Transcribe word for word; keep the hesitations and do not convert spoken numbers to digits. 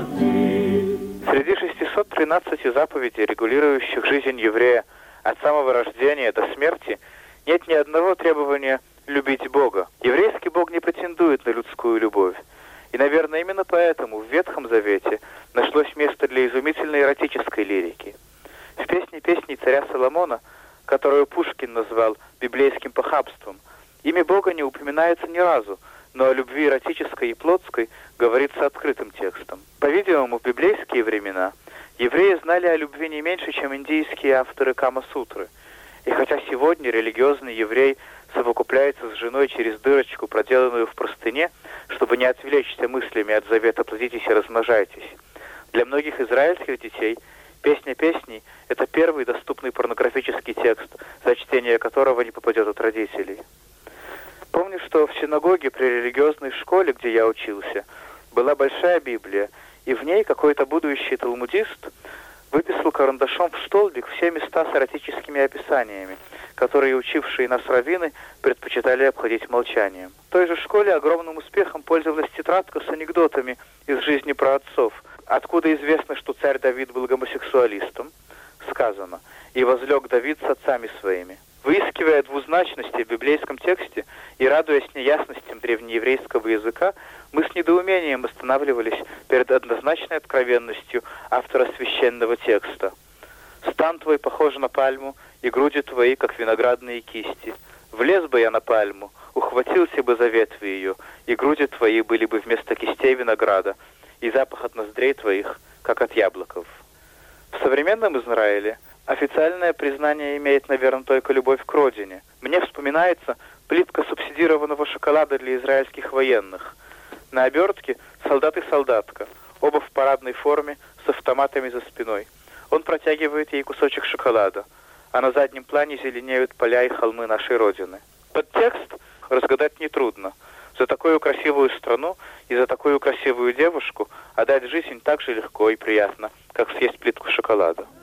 Среди шестисот тринадцати заповедей, регулирующих жизнь еврея от самого рождения до смерти, нет ни одного требования любить Бога. Еврейский Бог не претендует на людскую любовь. И, наверное, именно поэтому в Ветхом Завете нашлось место для изумительной эротической лирики. В «Песне песней» царя Соломона, которую Пушкин назвал библейским похабством, имя Бога не упоминается ни разу, но о любви эротической и плотской говорится открытым текстом. По-видимому, в библейские времена евреи знали о любви не меньше, чем индийские авторы Кама-сутры. И хотя сегодня религиозный еврей совокупляется с женой через дырочку, проделанную в простыне, чтобы не отвлечься мыслями от завета «плодитесь и размножайтесь», для многих израильских детей «Песня песней» — это первый доступный порнографический текст, за чтение которого не попадет от родителей. Помню, что в синагоге при религиозной школе, где я учился, была большая Библия, и в ней какой-то будущий талмудист выписал карандашом в столбик все места с эротическими описаниями, которые учившие нас раввины предпочитали обходить молчанием. В той же школе огромным успехом пользовалась тетрадка с анекдотами из жизни праотцов. Откуда известно, что царь Давид был гомосексуалистом? Сказано: «И возлег Давид с отцами своими». Выискивая двузначности в библейском тексте и радуясь неясностям древнееврейского языка, мы с недоумением останавливались перед однозначной откровенностью автора священного текста. «Стан твой похож на пальму, и груди твои, как виноградные кисти. Влез бы я на пальму, ухватился бы за ветви ее, и груди твои были бы вместо кистей винограда, и запах от ноздрей твоих, как от яблоков». В современном Израиле официальное признание имеет, наверное, только любовь к родине. Мне вспоминается плитка субсидированного шоколада для израильских военных. На обертке солдат и солдатка, оба в парадной форме, с автоматами за спиной. Он протягивает ей кусочек шоколада, а на заднем плане зеленеют поля и холмы нашей Родины. Подтекст разгадать нетрудно. За такую красивую страну и за такую красивую девушку отдать жизнь так же легко и приятно, как съесть плитку шоколада.